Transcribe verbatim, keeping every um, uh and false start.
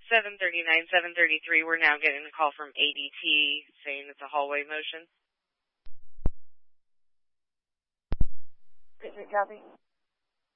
seven thirty-nine, seven thirty-three, we're now getting a call from A D T saying it's a hallway motion. Copy.